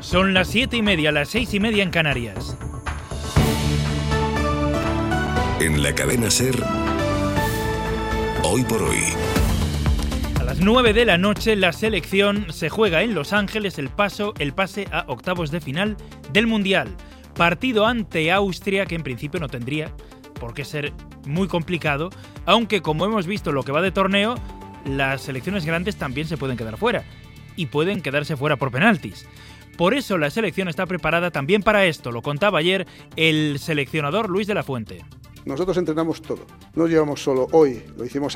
Son las 7:30, las 6:30 en Canarias. En la cadena SER, Hoy por Hoy. A las 9 de la noche la selección se juega en Los Ángeles el pase a octavos de final del Mundial. Partido ante Austria que en principio no tendría por qué ser muy complicado, aunque como hemos visto lo que va de torneo, las selecciones grandes también se pueden quedar fuera y pueden quedarse fuera por penaltis. Por eso la selección está preparada también para esto, lo contaba ayer el seleccionador Luis de la Fuente. Nosotros entrenamos todo, no llevamos solo hoy, lo hicimos